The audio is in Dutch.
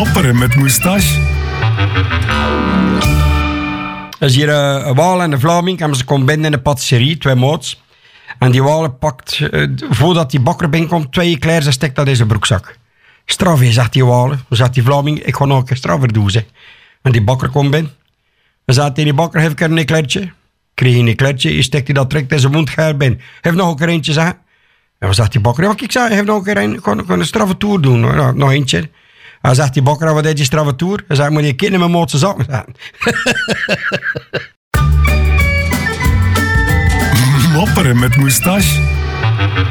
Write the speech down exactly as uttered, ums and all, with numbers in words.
Mopperen met moustache. Dat is hier uh, een Waal en een Vlaming. En ze komen binnen in de patisserie, twee moots. En die Waal pakt, uh, voordat die bakker binnenkomt, twee eclairs en steekt dat in zijn broekzak. Straf je, zegt die Waal. Dan zegt die Vlaming, ik ga nog een keer straffer doen. Zeg. En die bakker komt binnen. Dan zegt die bakker, heeft een eclairtje. Kreeg een eclairtje, je steekt die dat direct in zijn mond, ga binnen. Heeft nog een keer eentje, zeg. En dan zegt die bakker, ja, ik zei, heeft nog een keer een, ik ga een straffe tour doen. Nou, nog eentje. Hij zegt die bakker, wat is die straffe tour? Hij zegt, moet je kind in mijn mootse zak zetten. Mopperen met moustache.